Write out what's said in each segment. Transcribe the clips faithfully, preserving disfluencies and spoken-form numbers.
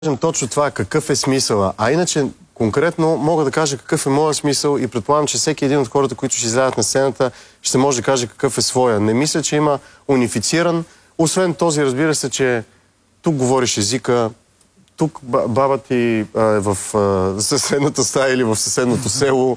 точно това, какъв е смисъла. А иначе, конкретно, мога да кажа какъв е моят смисъл и предполагам, че всеки един от хората, които ще излязат на сцената, ще може да каже какъв е своя. Не мисля, че има унифициран. Освен този, разбира се, че тук говориш езика, тук баба ти а, е в а, съседната стая или в съседното село.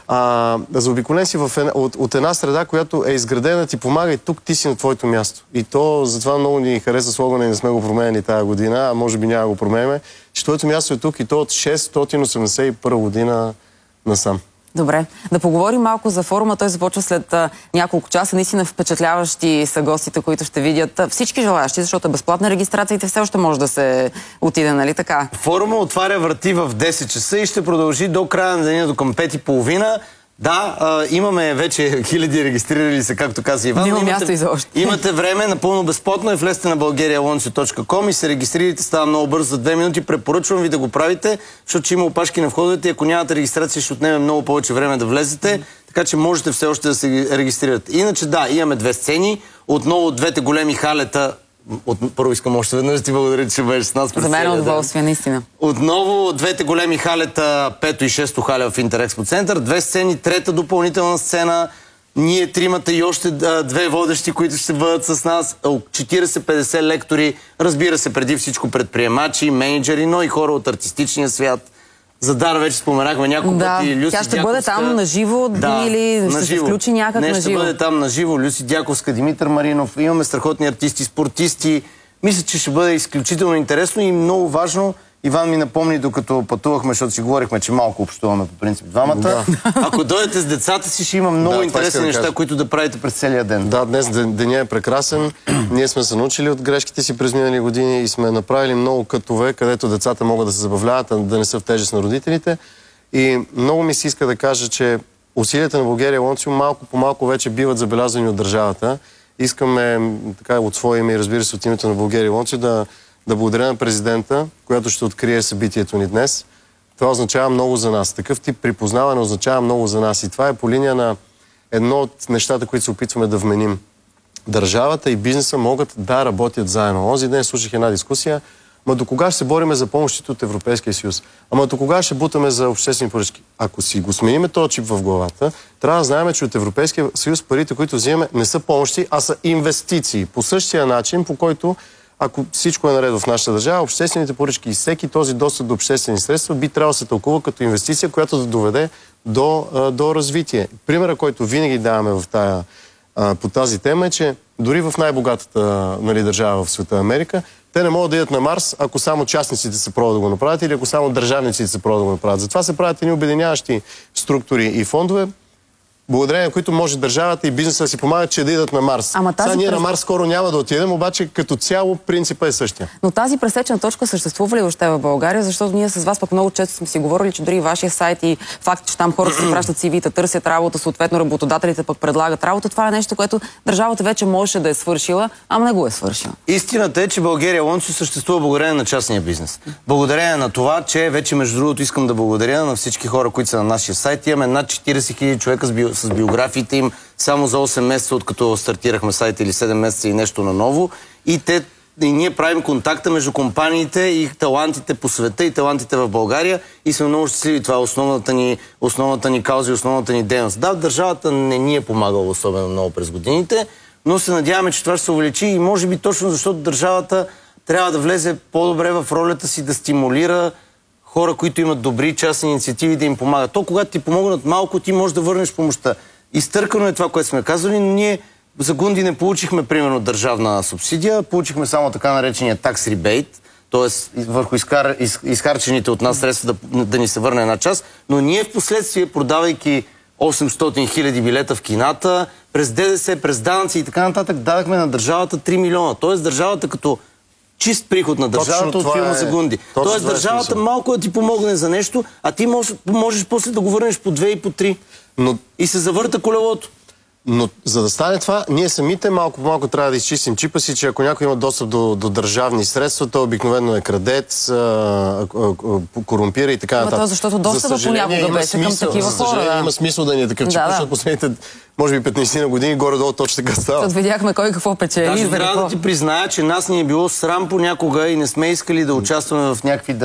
А, заобиколен си в една, от, от една среда, която е изградена, ти помага и тук ти си на твоето място. И то затова много ни хареса слогана и не сме го променили тази година, а може би няма да го променяме, че твоето място е тук и то от шестстотин осемдесет и първа година насам. Добре. Да поговорим малко за форума. Той започва след а, няколко часа. Наистина впечатляващи са гостите, които ще видят всички желаящи, защото е безплатна регистрацията и все още може да се отиде, нали така? Форума отваря врати в десет часа и ще продължи до края на деня, до към пет и половина. Да, а, имаме вече хиляди регистрирали се, както каза Иван. Няма място и за още. Имате време, напълно безплатно е. Влезте на българия лонче точка ком и се регистрирайте. Става много бързо за две минути. Препоръчвам ви да го правите, защото има опашки на входовете и ако нямате регистрация, ще отнеме много повече време да влезете. Така че можете все още да се регистрирате. Иначе да, имаме две сцени. Отново двете големи халета. От... Първо искам още веднъж да ти благодаря, че беше с нас. За мен е удоволствие, наистина. Отново двете големи халета, пето и шесто хале в Интерекспо център. Две сцени, трета допълнителна сцена. Ние тримата и още две водещи, които ще бъдат с нас. четирийсет-петдесет лектори. Разбира се, преди всичко предприемачи, менеджери, но и хора от артистичния свят. За Дара вече споменахме няколко да, пъти. Люси тя ще Дяковска... бъде там на живо, да, или ще се включи някак Не, на живо? ще бъде там на живо. Люси Дяковска, Димитър Маринов. Имаме страхотни артисти, спортисти. Мисля, че ще бъде изключително интересно и много важно. Иван ми напомни, докато пътувахме, защото си говорихме, че малко общуваме по принцип двамата. Да. Ако дойдете с децата си, ще има много да, интересни да неща, кажа. които да правите през целия ден. Да, днес деня е прекрасен. Ние сме се научили от грешките си през минали години и сме направили много кътове, където децата могат да се забавляват, а да не са в тежест на родителите. И много ми се иска да кажа, че усилията на България Лончо малко по малко вече биват забелязани от държавата. Искаме така от своя име и разбира се от името на България Лончо да Да благодаря на президента, която ще открие събитието ни днес. Това означава много за нас. Такъв тип припознаване означава много за нас. И това е по линия на едно от нещата, които се опитваме да вменим. Държавата и бизнеса могат да работят заедно. Онзи ден слушах една дискусия. Ма до кога ще се бориме за помощите от Европейския съюз? Ама до кога ще бутаме за обществени поръчки? Ако си го смениме този чип в главата, трябва да знаем, че от Европейския съюз парите, които взимаме, не са помощи, а са инвестиции. По същия начин, по който ако всичко е наред в нашата държава, обществените поръчки и всеки този достъп до обществени средства би трябвало да се тълкува като инвестиция, която да доведе до, до развитие. Примера, който винаги даваме в тая, по тази тема е, че дори в най-богатата нали, държава в света Америка, те не могат да идат на Марс, ако само частниците се пробват да го направят или ако само държавниците се пробват да го направят. Затова се правят едни обединяващи структури и фондове, благодарение на които може държавата и бизнеса да си помагат, че да идат на Марс. Ама тази Сега ние през... на Марс скоро няма да отидем, обаче като цяло принципа е същия. Но тази пресечна точка съществува ли въобще в България? Защото ние с вас пък много често сме си говорили, че дори вашия сайт и факт, че там хората се пращат си ви-та, търсят работа, съответно работодателите пък предлагат работа. Това е нещо, което държавата вече можеше да е свършила, ама не го е свършила. Истината е, че България Лончо съществува благодарение на частния бизнес. Благодарение на това, че вече между другото искам да благодаря на всички хора, които са на нашия сайт. Имаме над четирийсет хиляди човека с био с биографиите им само за осем месеца, откато стартирахме сайта или седем месеца и нещо наново. И, те, и ние правим контакта между компаниите и талантите по света и талантите в България и сме много щастливи. Това е основната ни, основната ни кауза и основната ни дейност. Да, държавата не ни е помагала особено много през годините, но се надяваме, че това ще се увеличи и може би точно защото държавата трябва да влезе по-добре в ролята си да стимулира хора, които имат добри частни инициативи, да им помагат. То, когато ти помогнат малко, ти можеш да върнеш помощта. Изтъркано е това, което сме казали, но ние за Гунди не получихме, примерно, държавна субсидия, получихме само така наречения tax rebate, т.е. върху изкар... из... изхарчените от нас средства да, да ни се върне една част, но ние в последствие, продавайки осемстотин хиляди билета в кината, през ДДС, през данъци и така нататък, дадахме на държавата три милиона. Т.е. държавата като чист приход на държавата от филма е... за Гунди. Тоест държавата е малко да ти помогне за нещо, а ти можеш, можеш после да го върнеш по две и по три. Но... И се завърта колелото. Но за да стане това, ние самите малко по малко трябва да изчистим чипа си, че ако някой има достъп до, до държавни средства, то обикновено е крадец, а, а, а, корумпира и така нататък. Това защото достъпа понякога беше към такива хора. Да. Има смисъл да ни е такъв чип, да, защото да. последните, може би, петнайсет на години горе-долу точно така става. Тут видяхме кой какво печели. Даже за трябва какво. да ти призная, че нас ни е било срам понякога и не сме искали да участваме в някакви